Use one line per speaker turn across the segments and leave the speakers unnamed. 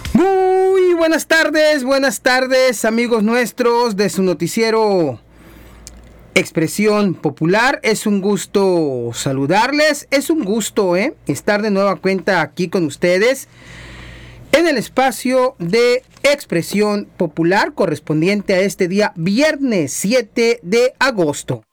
Muy buenas tardes amigos nuestros de su noticiero Expresión Popular. Es un gusto saludarles, es un gusto estar de nueva cuenta aquí con ustedes en el espacio de Expresión Popular correspondiente a este día viernes 7 de agosto.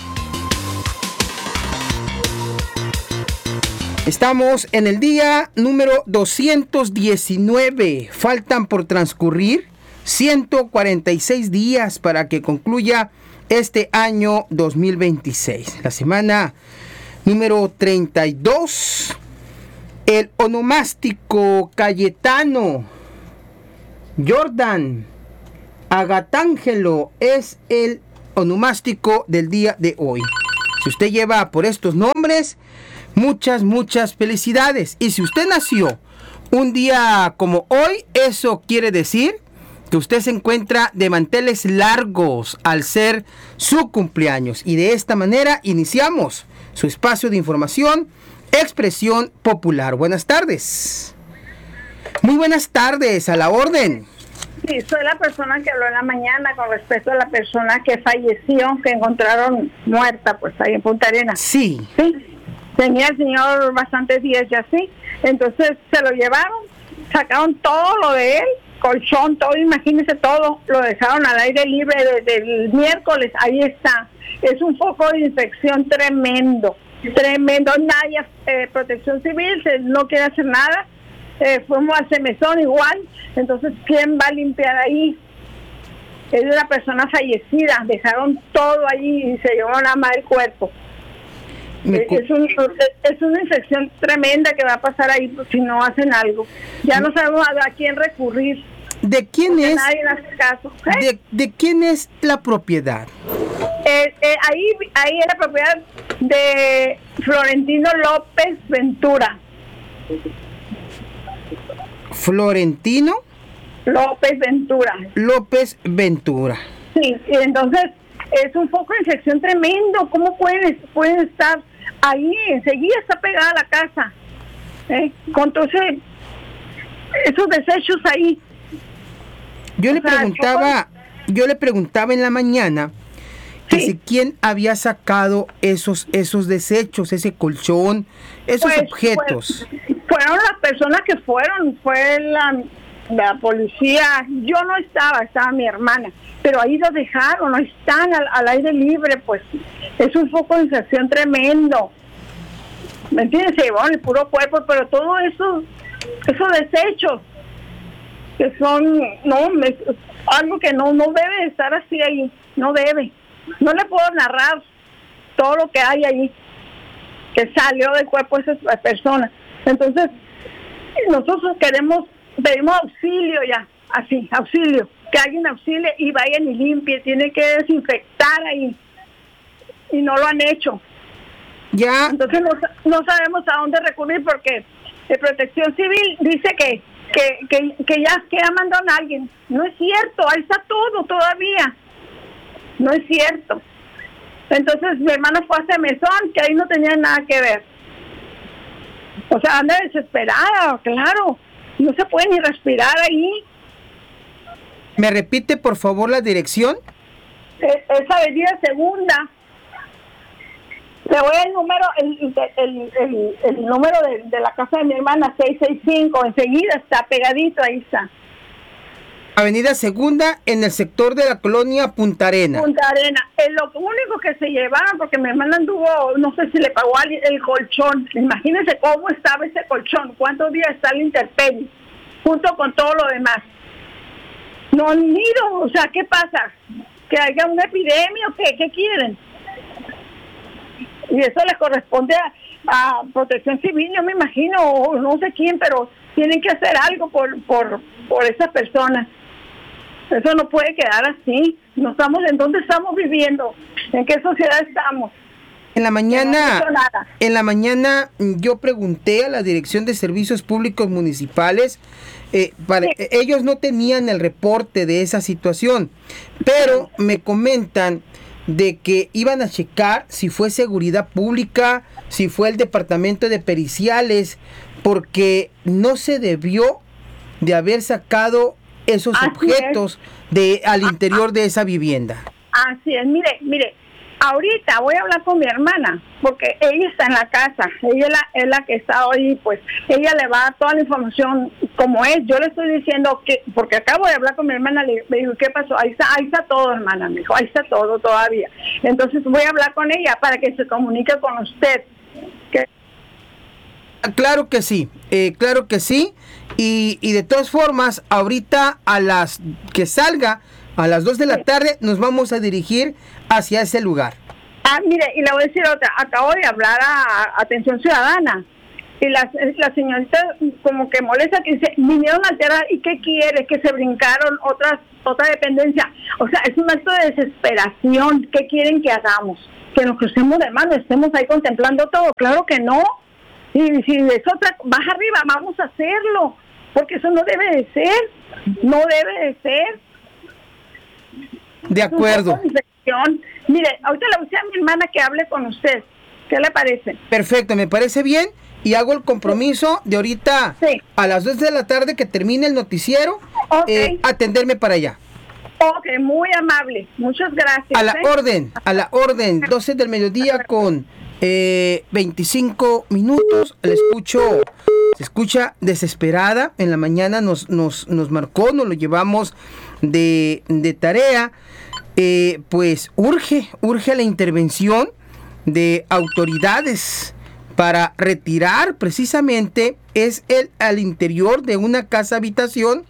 Estamos en el día número 219. Faltan por transcurrir 146 días para que concluya este año 2026. La semana número 32. El onomástico Cayetano Jordan Agatángelo es el onomástico del día de hoy. Si usted lleva por estos nombres, muchas felicidades. Y si usted nació un día como hoy, eso quiere decir que usted se encuentra de manteles largos al ser su cumpleaños. Y de esta manera iniciamos su espacio de información, Expresión Popular. Buenas tardes. Muy buenas tardes, a la orden.
Sí, soy la persona que habló en la mañana con respecto a la persona que falleció, que encontraron muerta, pues ahí en Punta Arenas.
Sí.
Sí, tenía el señor bastantes días ya así, entonces se lo llevaron, sacaron todo lo de él, colchón, todo, imagínense todo, lo dejaron al aire libre desde el miércoles, ahí está. Es un foco de infección tremendo, nadie, Protección Civil no quiere hacer nada, fuimos al Semesón igual, entonces ¿quién va a limpiar ahí? Es una persona fallecida, dejaron todo ahí y se llevó nada más el cuerpo. Es una infección tremenda que va a pasar ahí si no hacen algo. Ya no sabemos a quién recurrir.
¿De quién es?
Nadie hace caso.
¿De quién es la propiedad?
Ahí es la propiedad de Florentino López Ventura.
Florentino
López
Ventura.
Sí, y entonces es un foco de infección tremendo. ¿Cómo pueden estar ahí? Enseguida está pegada a la casa, con todos esos desechos ahí.
Yo le preguntaba en la mañana que
sí,
si quién había sacado esos desechos, ese colchón, esos objetos.
Fueron las personas que fueron, fue la policía. Yo no estaba mi hermana, pero ahí los dejaron, no están al aire libre, pues es un foco de infección tremendo. ¿Me entiendes? Se llevaron el puro cuerpo, pero todo esos desechos que son, algo que no debe estar así ahí, no debe. No le puedo narrar todo lo que hay ahí, que salió del cuerpo de esas personas. Entonces, nosotros pedimos auxilio ya, así, auxilio, que alguien auxilie y vayan y limpie, tiene que desinfectar ahí, y no lo han hecho.
Ya.
Entonces no sabemos a dónde recurrir porque Protección Civil dice que ya mandaron a alguien. No es cierto, ahí está todo todavía. No es cierto. Entonces mi hermano fue a Semesón, que ahí no tenía nada que ver. O sea, anda desesperada, claro. No se puede ni respirar ahí.
¿Me repite por favor la dirección?
Es Avenida Segunda. Le voy el número, el número de la casa de mi hermana, 665, enseguida está pegadito, ahí está.
Avenida Segunda, en el sector de la colonia Punta Arenas.
Punta Arenas. Es lo único que se llevaron, porque mi hermana anduvo, no sé si le pagó el colchón. Imagínense cómo estaba ese colchón, cuántos días está el intemperie, junto con todo lo demás. No han ido, o sea, ¿qué pasa? ¿Que haya una epidemia o qué quieren? Y eso le corresponde a Protección Civil, yo me imagino, o no sé quién, pero tienen que hacer algo por esas personas. Eso no puede quedar así. No estamos, ¿en dónde estamos viviendo? ¿En qué sociedad estamos?
En la mañana yo pregunté a la Dirección de Servicios Públicos Municipales, ellos no tenían el reporte de esa situación, pero me comentan de que iban a checar si fue seguridad pública, si fue el departamento de periciales, porque no se debió de haber sacado esos
Así
objetos al interior de esa vivienda.
Así es, mire, ahorita voy a hablar con mi hermana, porque ella está en la casa, ella es la que está hoy, pues ella le va a dar toda la información como es. Yo le estoy diciendo que, porque acabo de hablar con mi hermana, le digo, ¿qué pasó? Ahí está todo, hermana, me dijo, ahí está todo todavía. Entonces voy a hablar con ella para que se comunique con usted.
Claro que sí, claro que sí. Y de todas formas, ahorita a las que salga, a las 2 de la tarde, nos vamos a dirigir hacia ese lugar.
Mire, y le voy a decir otra. Acabo de hablar a Atención Ciudadana. Y la señorita como que molesta, que dice, vinieron a alterar, ¿y qué quiere? Que se brincaron otra dependencia. O sea, es un acto de desesperación. ¿Qué quieren que hagamos? Que nos crucemos de mano, estemos ahí contemplando todo. Claro que no. Y si es otra, baja arriba, vamos a hacerlo. Porque eso no debe de ser. No debe de ser.
De acuerdo.
Mire, ahorita le voy a decir a mi hermana que hable con usted. ¿Qué le parece?
Perfecto, me parece bien. Y hago el compromiso de ahorita a las 2 de la tarde que termine el noticiero, atenderme para allá.
Ok, muy amable. Muchas gracias.
A la orden, 12 del mediodía con 25 minutos. Se escucha desesperada. En la mañana nos marcó, nos lo llevamos de tarea. Pues urge la intervención de autoridades para retirar precisamente al interior de una casa habitación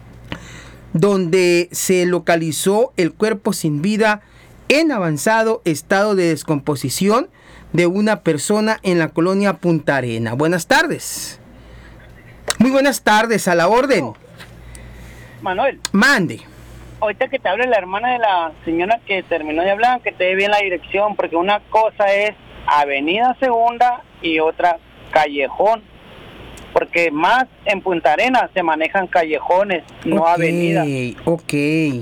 donde se localizó el cuerpo sin vida en avanzado estado de descomposición de una persona en la colonia Punta Arena. Buenas tardes. Muy buenas tardes, a la orden.
Manuel.
Mande.
Ahorita que te hable la hermana de la señora que terminó de hablar, que te dé bien la dirección, porque una cosa es Avenida Segunda y otra Callejón, porque más en Punta Arenas se manejan callejones, no avenidas.
Ok.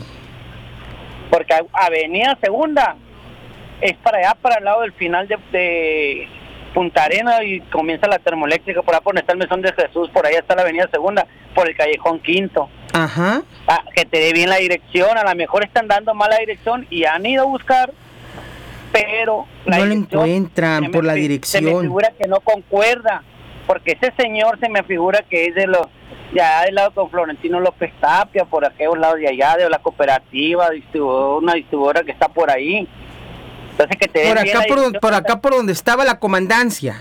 Porque Avenida Segunda es para allá, para el lado del final de Punta Arenas, y comienza la termoeléctrica, por ahí por donde está el Mesón de Jesús, por ahí está la Avenida Segunda, por el Callejón Quinto.
Ajá.
Que te dé bien la dirección, a lo mejor están dando mala dirección y han ido a buscar, pero
no lo encuentran por la dirección.
Se me figura que no concuerda, porque ese señor se me figura que es ya del lado con Florentino López Tapia, por aquellos lados de allá, de la cooperativa, una distribuidora que está por ahí. Entonces que te
por acá por donde estaba la comandancia.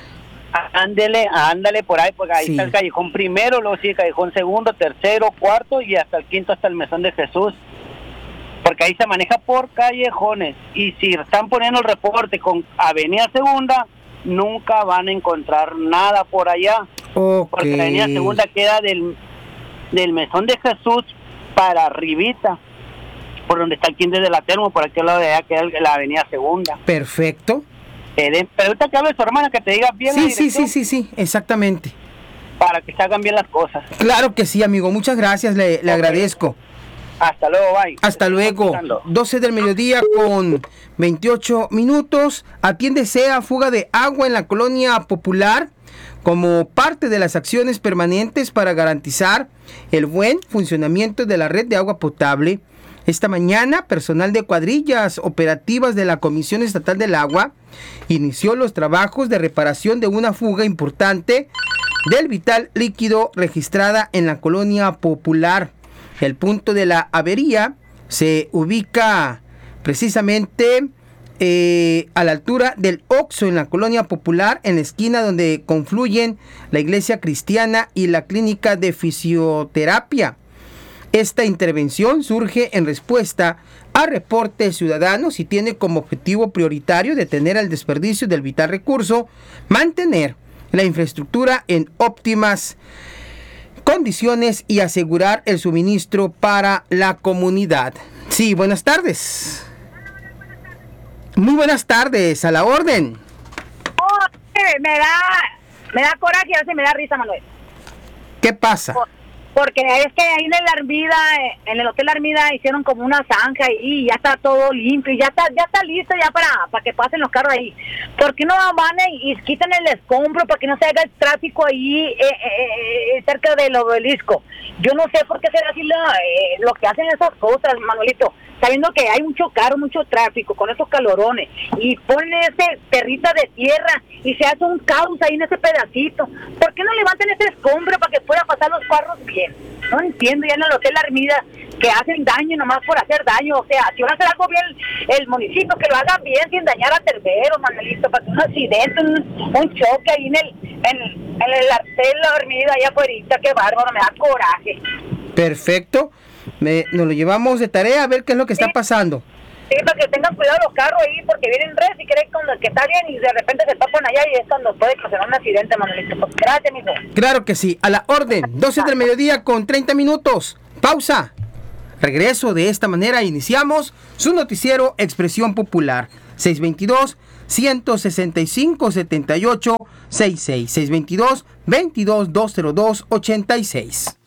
Ándale por ahí, porque ahí está el Callejón primero, luego sigue el Callejón segundo, tercero, cuarto y hasta el quinto, hasta el Mesón de Jesús. Porque ahí se maneja por callejones, y si están poniendo el reporte con Avenida Segunda, nunca van a encontrar nada por allá. Porque la Avenida Segunda queda del Mesón de Jesús para arribita, por donde está el kinder de la Termo, por aquel lado de allá queda la Avenida Segunda.
Perfecto.
Pero ahorita que hable tu hermana, que te diga bien la dirección.
Sí, exactamente.
Para que se hagan bien las cosas.
Claro que sí, amigo, muchas gracias, le agradezco.
Hasta luego, bye.
Hasta luego. 12 del mediodía con 28 minutos. Atiéndese a fuga de agua en la colonia Popular como parte de las acciones permanentes para garantizar el buen funcionamiento de la red de agua potable. Esta mañana, personal de cuadrillas operativas de la Comisión Estatal del Agua inició los trabajos de reparación de una fuga importante del vital líquido registrada en la colonia Popular. El punto de la avería se ubica precisamente a la altura del Oxxo en la colonia Popular, en la esquina donde confluyen la iglesia cristiana y la clínica de fisioterapia. Esta intervención surge en respuesta a reportes ciudadanos y tiene como objetivo prioritario detener el desperdicio del vital recurso, mantener la infraestructura en óptimas condiciones y asegurar el suministro para la comunidad. Sí, buenas tardes. Muy buenas tardes, a la orden.
Me da coraje y a veces me da risa, Manuel.
¿Qué pasa?
Porque es que ahí en el Armida, en el Hotel Armida hicieron como una zanja y ya está todo limpio, ya está listo ya para que pasen los carros ahí. ¿Por qué no van y quitan el escombro para que no se haga el tráfico ahí cerca del obelisco? Yo no sé por qué será así lo que hacen esas cosas, Manuelito, sabiendo que hay mucho carro, mucho tráfico con esos calorones, y ponen ese territa de tierra y se hace un caos ahí en ese pedacito. ¿Por qué no levantan ese escombro para que puedan pasar los carros bien? No entiendo, ya en el Hotel Armida que hacen daño nomás por hacer daño. O sea, si van a hacer algo bien el municipio, que lo hagan bien sin dañar a terceros, Manuelito, para que un accidente, un choque ahí en el Hotel Armida allá afuera, qué bárbaro, me da coraje.
Perfecto, nos lo llevamos de tarea a ver qué es lo que está pasando.
Sí, para que tengan cuidado los carros ahí, porque vienen res y creen que está bien y de repente se tapan allá y es cuando puede ocasionar un accidente, Manuelito. Pues gracias, mijo.
Claro que sí, a la orden, 12 del mediodía con 30 minutos. Pausa. Regreso, de esta manera iniciamos su noticiero Expresión Popular. 622-165-7866. 622-222-86.